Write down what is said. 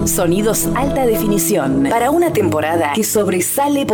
Sonidos alta definición para una temporada que sobresale por